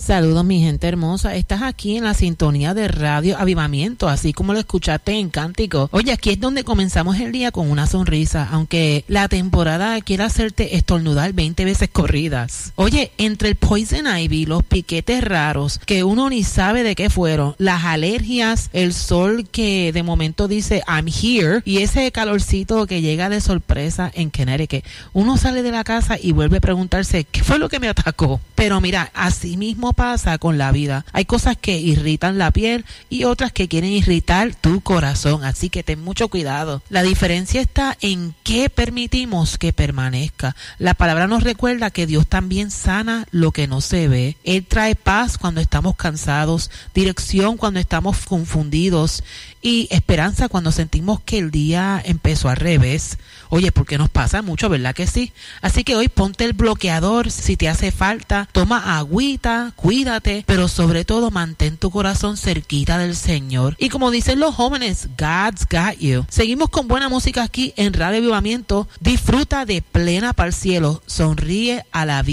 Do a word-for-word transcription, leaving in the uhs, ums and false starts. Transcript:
Saludos mi gente hermosa, estás aquí en la sintonía de Radio Avivamiento, así como lo escuchaste en Cántico. Oye, aquí es donde comenzamos el día con una sonrisa, aunque la temporada quiera hacerte estornudar veinte veces corridas. Oye, entre el Poison Ivy, los piquetes raros, que uno ni sabe de qué fueron, las alergias, el sol que de momento dice I'm here, y ese calorcito que llega de sorpresa en Connecticut, uno sale de la casa y vuelve a preguntarse, ¿qué fue lo que me atacó? Pero mira, así mismo pasa con la vida. Hay cosas que irritan la piel y otras que quieren irritar tu corazón, así que ten mucho cuidado. La diferencia está en qué permitimos que permanezca. La palabra nos recuerda que Dios también sana lo que no se ve. Él trae paz cuando estamos cansados, dirección cuando estamos confundidos y esperanza cuando sentimos que el día empezó al revés. Oye, porque nos pasa mucho, ¿verdad que sí? Así que hoy ponte el bloqueador si te hace falta, toma agüita, cuídate, pero sobre todo mantén tu corazón cerquita del Señor. Y como dicen los jóvenes, God's got you. Seguimos con buena música aquí en Radio Avivamiento. Disfruta de Plena para el Cielo. Sonríe a la vida.